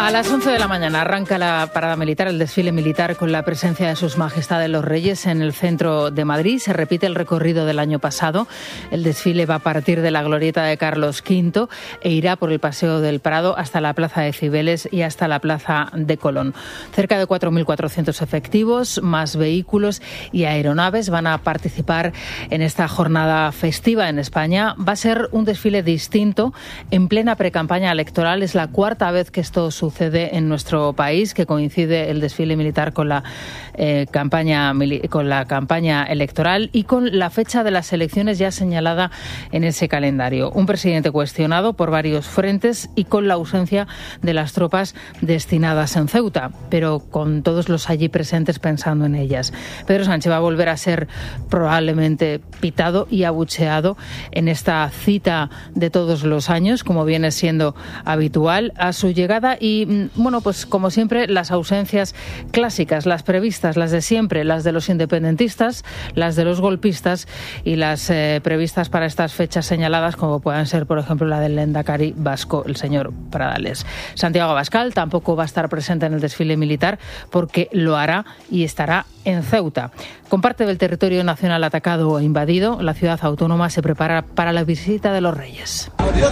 A las 11 de la mañana arranca la parada militar, el desfile militar con la presencia de sus majestades los reyes en el centro de Madrid. Se repite el recorrido del año pasado. El desfile va a partir de la glorieta de Carlos V e irá por el Paseo del Prado hasta la Plaza de Cibeles y hasta la Plaza de Colón. Cerca de 4.400 efectivos, más vehículos y aeronaves van a participar en esta jornada festiva en España. Va a ser un desfile distinto en plena precampaña electoral. Es la cuarta vez que esto sucede en nuestro país, que coincide el desfile militar con la campaña electoral y con la fecha de las elecciones ya señalada en ese calendario. Un presidente cuestionado por varios frentes y con la ausencia de las tropas destinadas en Ceuta, pero con todos los allí presentes pensando en ellas. Pedro Sánchez va a volver a ser probablemente pitado y abucheado en esta cita de todos los años, como viene siendo habitual a su llegada. Y bueno, pues como siempre, las ausencias clásicas, las previstas, las de siempre, las de los independentistas, las de los golpistas y las previstas para estas fechas señaladas, como puedan ser, por ejemplo, la del lehendakari vasco, el señor Pradales. Santiago Abascal tampoco va a estar presente en el desfile militar porque lo hará y estará en Ceuta. Con parte del territorio nacional atacado o invadido, la ciudad autónoma se prepara para la visita de los Reyes.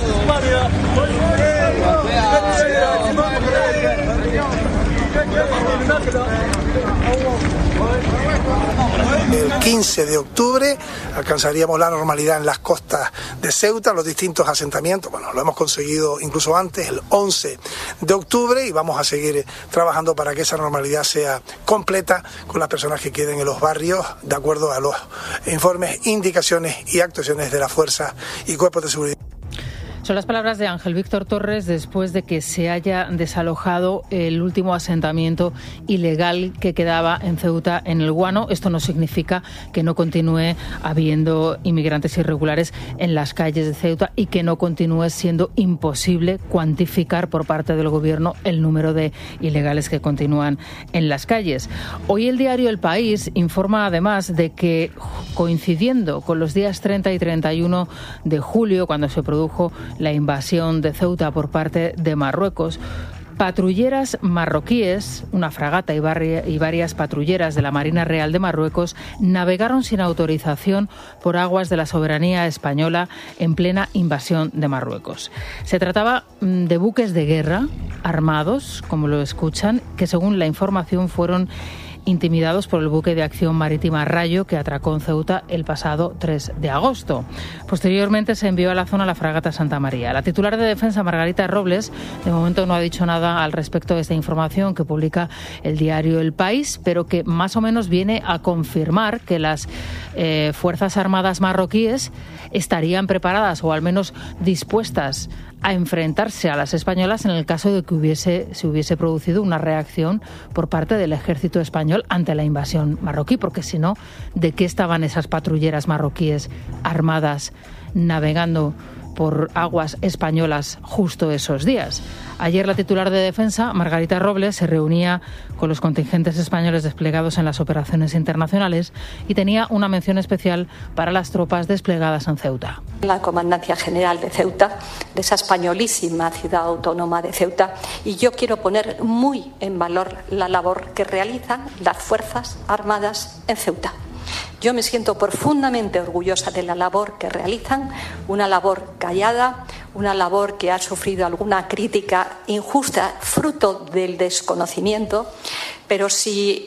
15 de octubre alcanzaríamos la normalidad en las costas de Ceuta, los distintos asentamientos. Bueno, lo hemos conseguido incluso antes, el 11 de octubre, y vamos a seguir trabajando para que esa normalidad sea completa con las personas que queden en los barrios, de acuerdo a los informes, indicaciones y actuaciones de las fuerzas y cuerpos de seguridad. Son las palabras de Ángel Víctor Torres después de que se haya desalojado el último asentamiento ilegal que quedaba en Ceuta, en el Guano. Esto no significa que no continúe habiendo inmigrantes irregulares en las calles de Ceuta y que no continúe siendo imposible cuantificar por parte del Gobierno el número de ilegales que continúan en las calles. Hoy el diario El País informa además de que, coincidiendo con los días 30 y 31 de julio, cuando se produjo la invasión de Ceuta por parte de Marruecos, patrulleras marroquíes, una fragata y varias patrulleras de la Marina Real de Marruecos navegaron sin autorización por aguas de la soberanía española en plena invasión de Marruecos. Se trataba de buques de guerra armados, como lo escuchan, que según la información fueron intimidados por el buque de acción marítima Rayo que atracó en Ceuta el pasado 3 de agosto. Posteriormente se envió a la zona la fragata Santa María. La titular de Defensa, Margarita Robles, de momento no ha dicho nada al respecto de esta información que publica el diario El País, pero que más o menos viene a confirmar que las Fuerzas Armadas marroquíes estarían preparadas o al menos dispuestas a enfrentarse a las españolas en el caso de que se hubiese producido una reacción por parte del ejército español ante la invasión marroquí, porque si no, ¿de qué estaban esas patrulleras marroquíes armadas navegando por aguas españolas justo esos días? Ayer la titular de Defensa, Margarita Robles, se reunía con los contingentes españoles desplegados en las operaciones internacionales y tenía una mención especial para las tropas desplegadas en Ceuta. La Comandancia General de Ceuta, de esa españolísima ciudad autónoma de Ceuta, y yo quiero poner muy en valor la labor que realizan las Fuerzas Armadas en Ceuta. Yo me siento profundamente orgullosa de la labor que realizan, una labor callada, una labor que ha sufrido alguna crítica injusta, fruto del desconocimiento, pero si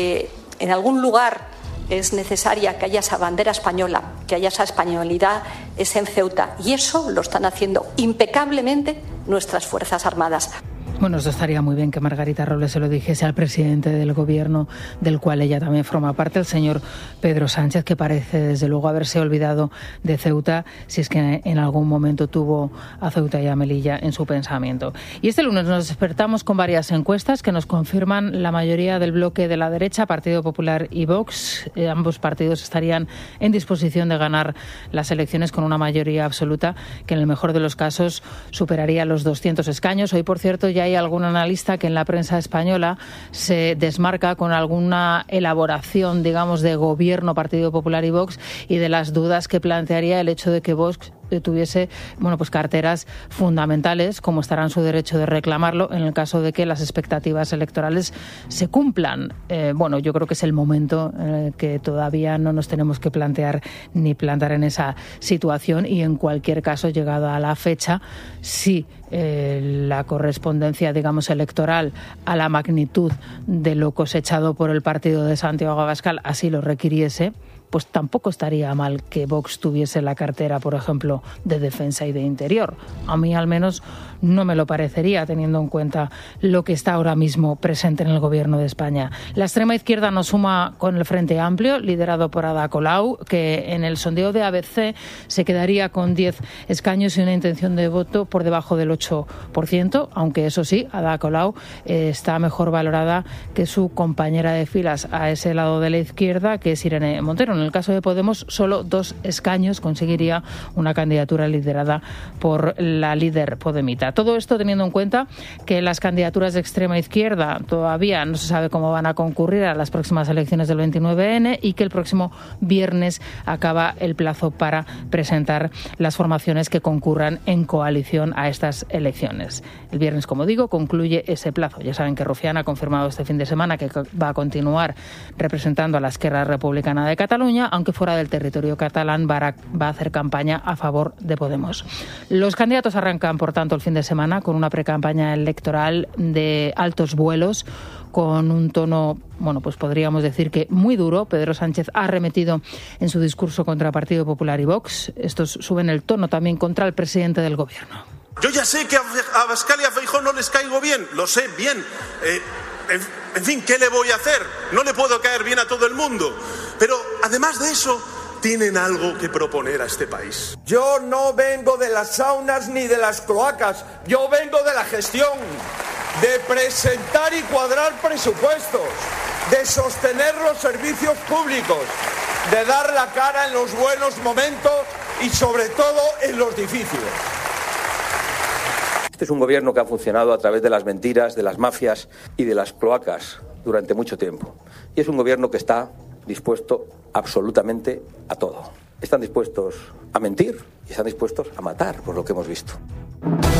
en algún lugar es necesaria que haya esa bandera española, que haya esa españolidad, es en Ceuta, y eso lo están haciendo impecablemente nuestras Fuerzas Armadas. Bueno, eso estaría muy bien que Margarita Robles se lo dijese al presidente del Gobierno, del cual ella también forma parte, el señor Pedro Sánchez, que parece desde luego haberse olvidado de Ceuta, si es que en algún momento tuvo a Ceuta y a Melilla en su pensamiento. Y este lunes nos despertamos con varias encuestas que nos confirman la mayoría del bloque de la derecha, Partido Popular y Vox. Ambos partidos estarían en disposición de ganar las elecciones con una mayoría absoluta que en el mejor de los casos superaría los 200 escaños. Hoy, por cierto, ya hay algún analista que en la prensa española se desmarca con alguna elaboración, digamos, de gobierno, Partido Popular y Vox, y de las dudas que plantearía el hecho de que Vox tuviese pues carteras fundamentales, como estará en su derecho de reclamarlo en el caso de que las expectativas electorales se cumplan. Yo creo que es el momento en el que todavía no nos tenemos que plantear ni plantar en esa situación, y en cualquier caso, llegada a la fecha, sí, la correspondencia, electoral a la magnitud de lo cosechado por el partido de Santiago Abascal así lo requiriese, pues tampoco estaría mal que Vox tuviese la cartera, por ejemplo, de Defensa y de Interior. A mí, al menos, no me lo parecería, teniendo en cuenta lo que está ahora mismo presente en el Gobierno de España. La extrema izquierda nos suma con el Frente Amplio, liderado por Ada Colau, que en el sondeo de ABC se quedaría con 10 escaños y una intención de voto por debajo del 8%, aunque eso sí, Ada Colau está mejor valorada que su compañera de filas a ese lado de la izquierda, que es Irene Montero. En el caso de Podemos, solo 2 escaños conseguiría una candidatura liderada por la líder podemita. Todo esto teniendo en cuenta que las candidaturas de extrema izquierda todavía no se sabe cómo van a concurrir a las próximas elecciones del 29N y que el próximo viernes acaba el plazo para presentar las formaciones que concurran en coalición a estas elecciones. El viernes, como digo, concluye ese plazo. Ya saben que Rufián ha confirmado este fin de semana que va a continuar representando a la Esquerra Republicana de Cataluña, aunque fuera del territorio catalán va a hacer campaña a favor de Podemos. Los candidatos arrancan, por tanto, el fin de semana con una precampaña electoral de altos vuelos, con un tono, pues podríamos decir que muy duro. Pedro Sánchez ha arremetido en su discurso contra Partido Popular y Vox. Estos suben el tono también contra el presidente del Gobierno. Yo ya sé que a Abascal y a Feijóo no les caigo bien, lo sé bien. En fin, ¿qué le voy a hacer? No le puedo caer bien a todo el mundo. Pero además de eso, tienen algo que proponer a este país. Yo no vengo de las saunas ni de las cloacas. Yo vengo de la gestión, de presentar y cuadrar presupuestos, de sostener los servicios públicos, de dar la cara en los buenos momentos y sobre todo en los difíciles. Este es un gobierno que ha funcionado a través de las mentiras, de las mafias y de las cloacas durante mucho tiempo. Y es un gobierno que está dispuesto absolutamente a todo. Están dispuestos a mentir y están dispuestos a matar, por lo que hemos visto.